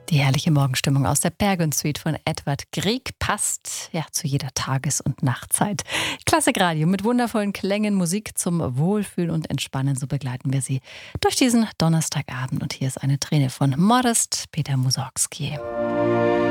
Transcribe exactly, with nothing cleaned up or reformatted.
Die herrliche Morgenstimmung aus der Bergen Suite von Edvard Grieg passt ja zu jeder Tages- und Nachtzeit. Klassikradio mit wundervollen Klängen, Musik zum Wohlfühlen und Entspannen. So begleiten wir Sie durch diesen Donnerstagabend. Und hier ist eine Träne von Modest Peter Mussorgsky.